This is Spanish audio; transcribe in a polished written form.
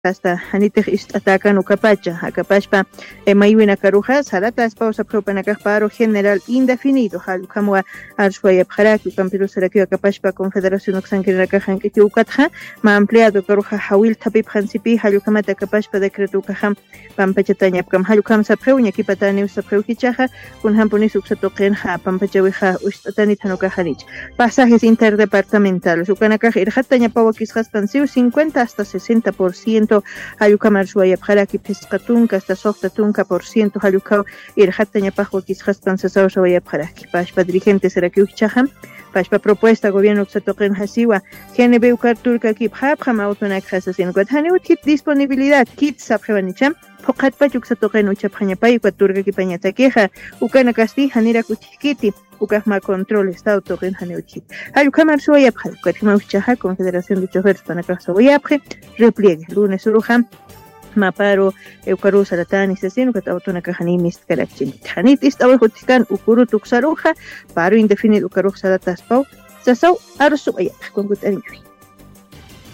hasta hanitej ist'atakan ukapacha akapashpa maywina karuja saratas pausa propanakaj paro general indefinido halkamwa arshwaya pharaki kampiro saraki akapashpa confederación oxankinraka hankiti ukatja ma ampliado karuja hawil tapip hansipi halukamata akapashpa decreto ukajam pampachatañap kam halukam sapreuña kipatani sapreukichaja kun hamponis uksatoqenja pampachawija ustatani tanokajanich pasajes interdepartamentales ukanakaj irjataña pawakisjas pansiu 50 hasta 60% Hayukamar Shuaya Paraki Pescatunca hasta Softa Tunca por ciento Hayukao Irjataña Pajo Kisjaspan Sasao Shuaya Paraki Pashpa dirigente Seraki Uchaham Pashpa propuesta gobierno Xatoquen Hasiwa GNB Ukar Turca Kip Habham Autonac Hasasin Guadhane Utkit disponibilidad Kit Sabjevanicham Pokat Pachuk Xatoquen Uchaphaña Payuka Turca Kipañata Queja Ukana Casti Hanira Kuchikiti Ukahma Control Estado Toquen Haneuchit Hayukamar Shuaya Paraki Uchaha Confederación de Choferes Panacasa Voyapre repliegue lunes Urujam Maparo Eukaru Saratani Sesino que autona Kahani Mist Karachin Hanit Istawa Hutikan Ukuru Tuksaruja Paro indefinido Ukaru Saratas Pau Sasau Arsu Ayat con Gutaniwi